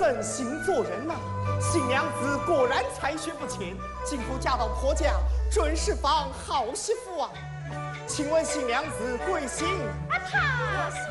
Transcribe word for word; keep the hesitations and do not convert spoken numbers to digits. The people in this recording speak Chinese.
能行做人呐、新娘子果然才学不浅，今后嫁到婆家，准是房好媳妇啊！请问新娘子贵姓？ 啊，他